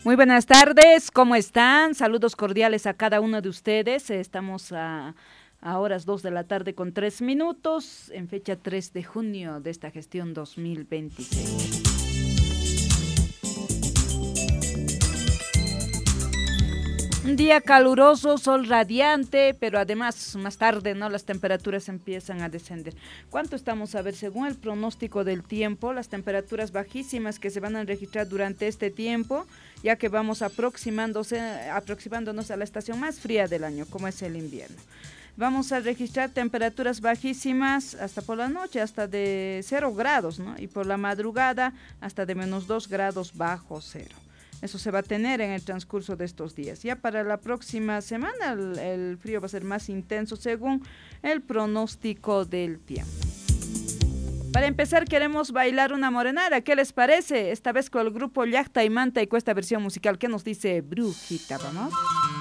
Muy buenas tardes, ¿cómo están? Saludos cordiales a cada uno de ustedes. Estamos a horas 2 de la tarde con 3 minutos, en fecha 3 de junio de esta gestión 2026. Un día caluroso, sol radiante, pero además más tarde, ¿no? Las temperaturas empiezan a descender. ¿Cuánto estamos? A ver, según el pronóstico del tiempo, las temperaturas bajísimas que se van a registrar durante este tiempo, ya que vamos aproximándonos a la estación más fría del año, como es el invierno. Vamos a registrar temperaturas bajísimas hasta por la noche, hasta de 0 grados, ¿no? Y por la madrugada hasta de menos 2 grados bajo cero. Eso se va a tener en el transcurso de estos días. Ya para la próxima semana el frío va a ser más intenso según el pronóstico del tiempo. Para empezar queremos bailar una morenada. ¿Qué les parece? Esta vez con el grupo Llacta y Manta y con esta versión musical. ¿Qué nos dice Brujita? ¿Vamos?